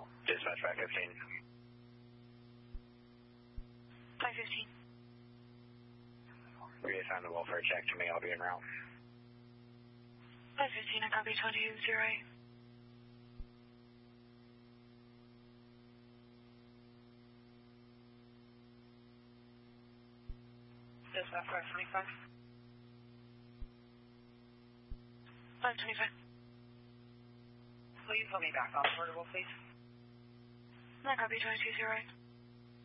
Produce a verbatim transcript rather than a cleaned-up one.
Dispatch five fifteen. five fifteen. Reassign the welfare check to me, I'll be en route. five fifteen, I copy twenty zero eight. Dispatch five twenty-five. five twenty-five. Please let me back on portable, please. I copy twenty-two zero eight.